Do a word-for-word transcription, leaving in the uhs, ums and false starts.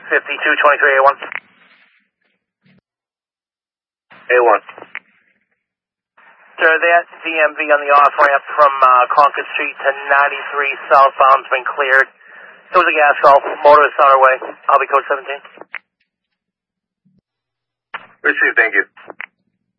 fifty-two twenty-three A one. A one. Sir, that D M V on the off-ramp from uh, Concord Street to ninety-three southbound's been cleared. It was a gas call. Motorist on our way. I'll be code seventeen. Received, thank you.